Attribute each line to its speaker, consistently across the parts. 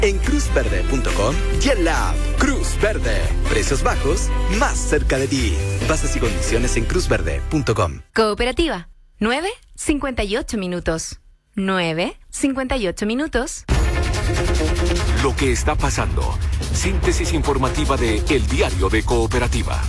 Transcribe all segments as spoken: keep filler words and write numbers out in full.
Speaker 1: en cruz verde punto com y en la app Cruz Verde. Precios bajos, más cerca de ti. Bases y condiciones en cruz verde punto com.
Speaker 2: Cooperativa. nueve cincuenta y ocho minutos. nueve cincuenta y ocho minutos.
Speaker 3: Lo que está pasando. Síntesis informativa de El Diario de Cooperativa.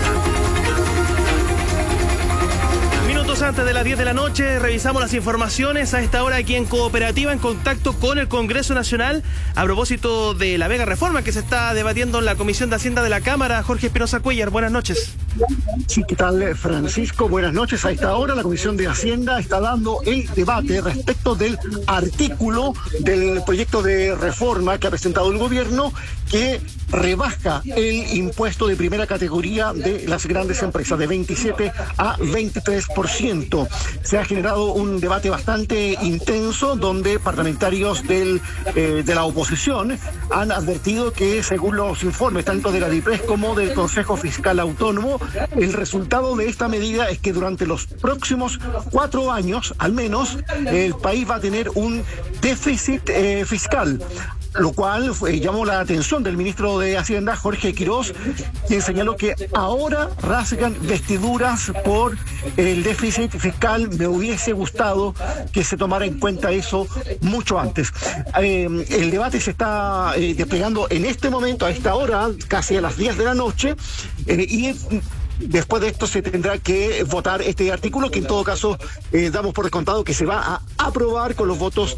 Speaker 4: Minutos antes de las diez de la noche, revisamos las informaciones a esta hora aquí en Cooperativa, en contacto con el Congreso Nacional a propósito de la mega reforma que se está debatiendo en la Comisión de Hacienda de la Cámara. Jorge Espinosa Cuellar, buenas noches.
Speaker 5: Sí, ¿qué tal, Francisco? Buenas noches. A esta hora la Comisión de Hacienda está dando el debate respecto del artículo del proyecto de reforma que ha presentado el gobierno, que rebaja el impuesto de primera categoría de las grandes empresas de veintisiete a veintitrés por ciento. Se ha generado un debate bastante intenso donde parlamentarios del, eh, de la oposición han advertido que, según los informes tanto de la DIPRES como del Consejo Fiscal Autónomo, el resultado de esta medida es que durante los próximos cuatro años, al menos, el país va a tener un déficit eh, fiscal, lo cual eh, llamó la atención del ministro de Hacienda, Jorge Quirós, quien señaló que ahora rasgan vestiduras por el déficit fiscal. Me hubiese gustado que se tomara en cuenta eso mucho antes. Eh, el debate se está eh, desplegando en este momento, a esta hora, casi a las diez de la noche, eh, y después de esto se tendrá que votar este artículo, que en todo caso eh, damos por descontado que se va a aprobar con los votos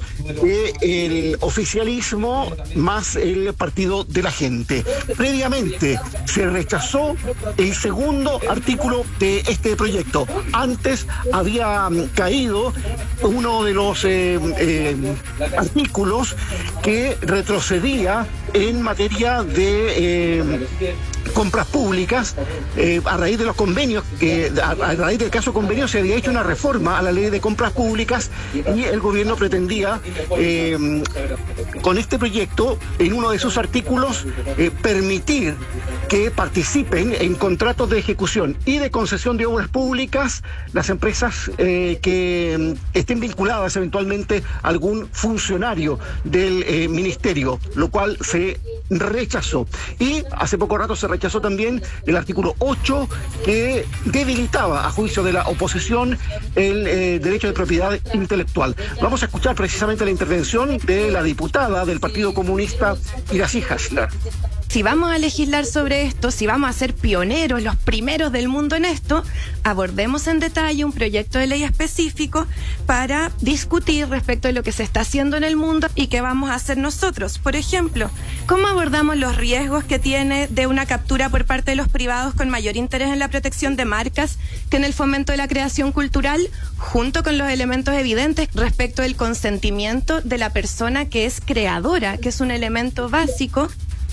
Speaker 5: del oficialismo más el Partido de la Gente. Previamente se rechazó el segundo artículo de este proyecto. Antes había caído uno de los eh, eh, artículos que retrocedía en materia de eh, compras públicas. eh, a raíz de los convenios, que a, a raíz del caso convenio se había hecho una reforma a la ley de compras públicas y el gobierno pretendía eh, con este proyecto, en uno de sus artículos, eh, permitir que participen en contratos de ejecución y de concesión de obras públicas las empresas eh, que estén vinculadas eventualmente a algún funcionario del eh, ministerio, lo cual se rechazó. Y hace poco rato se rechazó también el artículo ocho, que debilitaba, a juicio de la oposición, el eh, derecho de propiedad intelectual. Vamos a escuchar precisamente la intervención de la diputada del Partido Comunista, Iracy Hasler.
Speaker 6: Si vamos a legislar sobre esto, si vamos a ser pioneros, los primeros del mundo en esto, abordemos en detalle un proyecto de ley específico para discutir respecto de lo que se está haciendo en el mundo y qué vamos a hacer nosotros. Por ejemplo, ¿cómo abordamos los riesgos que tiene de una captura por parte de los privados con mayor interés en la protección de marcas que en el fomento de la creación cultural, junto con los elementos evidentes respecto del consentimiento de la persona que es creadora, que es un elemento básico?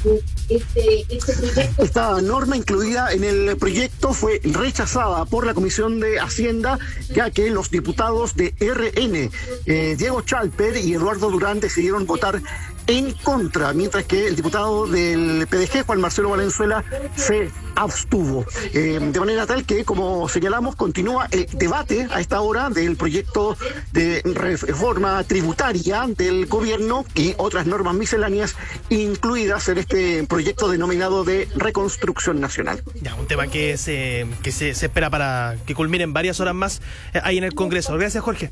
Speaker 5: Este, este Esta norma incluida en el proyecto fue rechazada por la Comisión de Hacienda, ya que los diputados de R N, eh, Diego Chalper y Eduardo Durán, decidieron votar en contra, mientras que el diputado del P D G, Juan Marcelo Valenzuela, se abstuvo. Eh, de manera tal que, como señalamos, continúa el debate a esta hora del proyecto de reforma tributaria del gobierno y otras normas misceláneas incluidas en este proyecto denominado de Reconstrucción Nacional.
Speaker 4: Ya, un tema que se, que se, se espera para que culmine en varias horas más eh, ahí en el Congreso. Gracias, Jorge.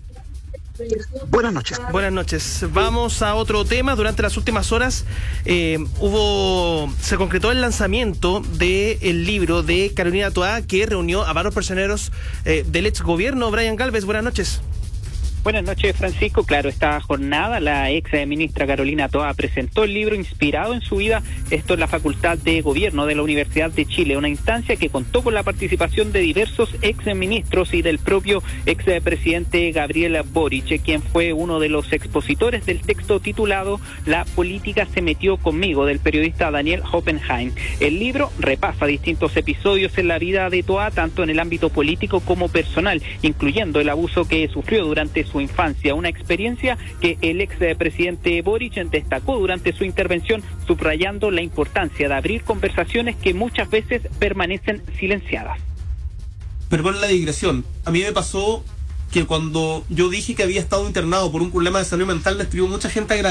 Speaker 5: Buenas noches.
Speaker 4: Buenas noches. Vamos a otro tema. Durante las últimas horas eh, hubo, se concretó el lanzamiento del libro de Carolina Toá, que reunió a varios personeros eh, del ex gobierno. Brian Galvez, buenas noches.
Speaker 7: Buenas noches, Francisco. Claro, esta jornada la ex ministra Carolina Toá presentó el libro inspirado en su vida, esto en la Facultad de Gobierno de la Universidad de Chile, una instancia que contó con la participación de diversos ex ministros y del propio ex presidente Gabriel Boric, quien fue uno de los expositores del texto titulado La política se metió conmigo, del periodista Daniel Hoppenheim. El libro repasa distintos episodios en la vida de Toá, tanto en el ámbito político como personal, incluyendo el abuso que sufrió durante su infancia, una experiencia que el ex presidente Boric destacó durante su intervención, subrayando la importancia de abrir conversaciones que muchas veces permanecen silenciadas.
Speaker 8: Perdón la digresión, a mí me pasó que cuando yo dije que había estado internado por un problema de salud mental, me escribió mucha gente agradecida